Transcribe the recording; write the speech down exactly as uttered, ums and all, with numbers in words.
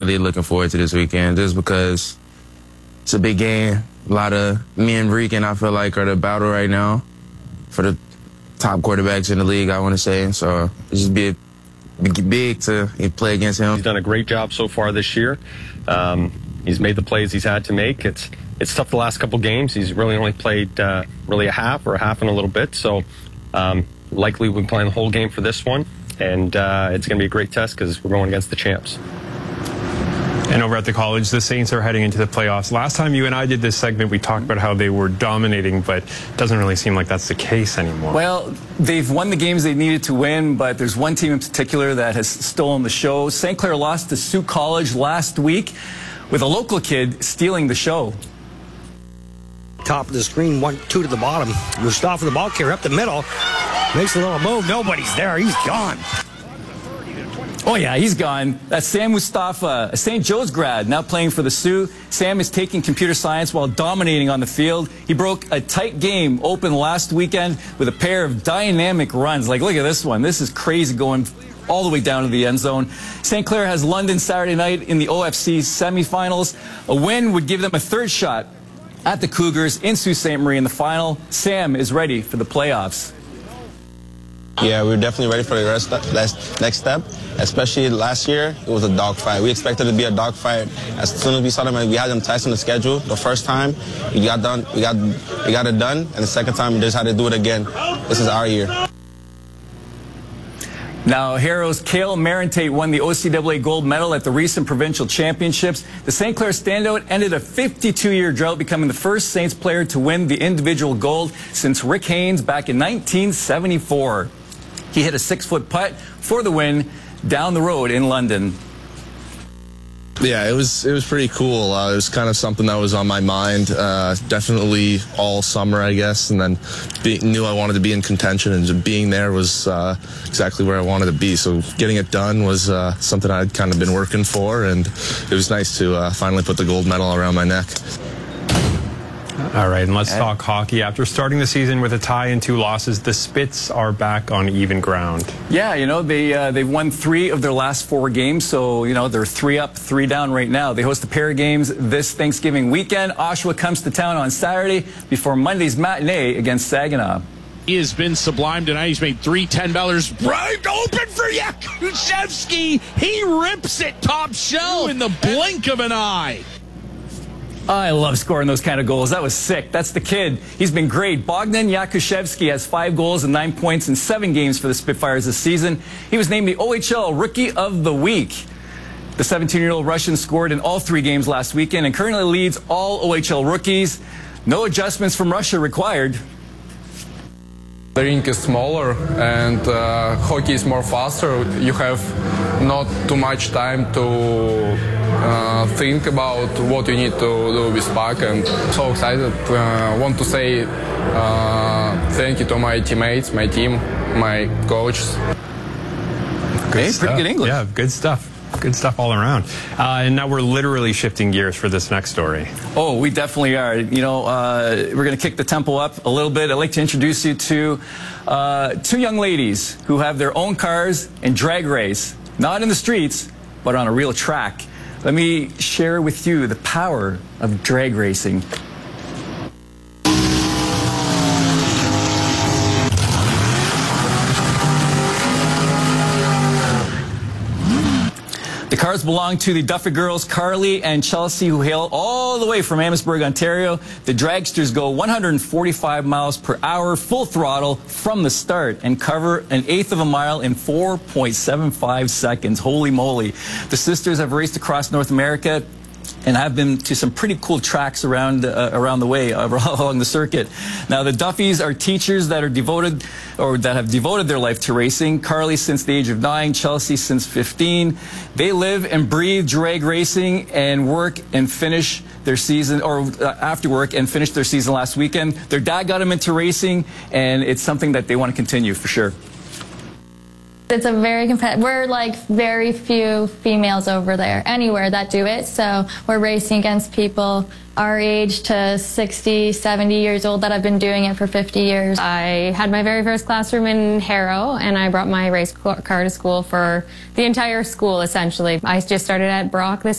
definitely looking forward to this weekend just because it's a big game. A lot of me and Reekin, I feel like, are the battle right now for the top quarterbacks in the league, I want to say. So it's just big, big to play against him. He's done a great job so far this year. Um, he's made the plays he's had to make. It's it's tough the last couple games. He's really only played uh, really a half or a half and a little bit. So um, likely we'll be playing the whole game for this one. And uh, it's going to be a great test because we're going against the champs. And over at the college, the Saints are heading into the playoffs. Last time you and I did this segment, we talked about how they were dominating, but it doesn't really seem like that's the case anymore. Well, they've won the games they needed to win, but there's one team in particular that has stolen the show. Saint Clair lost to Sioux College last week with a local kid stealing the show. Top of the screen, one, two to the bottom. Mustafa, the ball carrier up the middle. Makes a little move. Nobody's there. He's gone. Oh, yeah, he's gone. That's Sam Mustafa, a Saint Joe's grad, now playing for the Sioux. Sam is taking computer science while dominating on the field. He broke a tight game open last weekend with a pair of dynamic runs. Like, look at this one. This is crazy going all the way down to the end zone. Saint Clair has London Saturday night in the O F C semifinals. A win would give them a third shot at the Cougars in Sault Ste. Marie in the final. Sam is ready for the playoffs. Yeah, we were definitely ready for the rest, last, next step. Especially last year, it was a dogfight. We expected it to be a dogfight. As soon as we saw them, we had them testing the schedule. The first time, we got done, we got, we got it done, and the second time, we just had to do it again. This is our year. Now, Harrow's Cale Marentate won the O C A A gold medal at the recent provincial championships. The Saint Clair standout ended a fifty-two year drought, becoming the first Saints player to win the individual gold since Rick Haynes back in nineteen seventy-four. He hit a six-foot putt for the win down the road in London. Yeah, it was it was pretty cool. Uh, it was kind of something that was on my mind, uh, definitely all summer, I guess, and then be, knew I wanted to be in contention, and being there was uh, exactly where I wanted to be. So getting it done was uh, something I'd kind of been working for, and it was nice to uh, finally put the gold medal around my neck. All right, and let's talk hockey. After starting the season with a tie and two losses, the Spits are back on even ground. Yeah, you know, they, uh, they've won three of their last four games, so, you know, they're three up, three down right now. They host a pair of games this Thanksgiving weekend. Oshawa comes to town on Saturday before Monday's matinee against Saginaw. He has been sublime tonight. He's made three ten-bellers right open for Yakushevsky. He rips it top shelf in the blink of an eye. I love scoring those kind of goals. That was sick. That's the kid. He's been great. Bogdan Yakushevsky has five goals and nine points in seven games for the Spitfires this season. He was named the O H L Rookie of the Week. The seventeen-year-old Russian scored in all three games last weekend and currently leads all O H L rookies. No adjustments from Russia required. The rink is smaller and uh, hockey is more faster. You have not too much time to uh, think about what you need to do with puck, and so excited. Uh, want to say uh, thank you to my teammates, my team, my coaches. Hey, pretty good English. Yeah, good stuff. Good stuff all around. Uh, and now we're literally shifting gears for this next story. Oh, we definitely are. You know, uh, we're going to kick the tempo up a little bit. I'd like to introduce you to uh, two young ladies who have their own cars and drag race, not in the streets, but on a real track. Let me share with you the power of drag racing. The cars belong to the Duffy girls, Carly and Chelsea, who hail all the way from Amherstburg, Ontario. The dragsters go one hundred forty-five miles per hour, full throttle from the start, and cover an eighth of a mile in four point seven five seconds. Holy moly. The sisters have raced across North America and have been to some pretty cool tracks around uh, around the way, uh, along the circuit. Now, the Duffys are teachers that are devoted, or that have devoted their life to racing. Carly since the age of nine, Chelsea since fifteen. They live and breathe drag racing and work and finish their season, or uh, after work and finish their season last weekend. Their dad got them into racing, and it's something that they want to continue for sure. It's a very competitive, we're like very few females over there, anywhere that do it, so we're racing against people our age to sixty, seventy years old that have been doing it for fifty years. I had my very first classroom in Harrow, and I brought my race car to school for the entire school, essentially. I just started at Brock this